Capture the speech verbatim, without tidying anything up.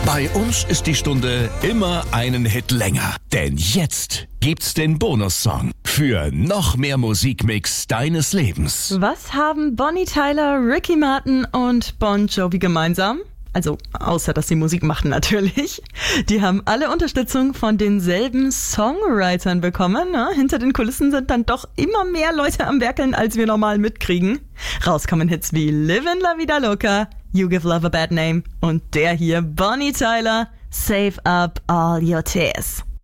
Bei uns ist die Stunde immer einen Hit länger. Denn jetzt gibt's den Bonussong für noch mehr Musikmix deines Lebens. Was haben Bonnie Tyler, Ricky Martin und Bon Jovi gemeinsam? Also, außer dass sie Musik machen natürlich. Die haben alle Unterstützung von denselben Songwritern bekommen. Ne? Hinter den Kulissen sind dann doch immer mehr Leute am Werkeln, als wir normal mitkriegen. Rauskommen Hits wie Livin' La Vida Loca, You Give Love a Bad Name und der hier, Bonnie Tyler, Save Up All Your Tears.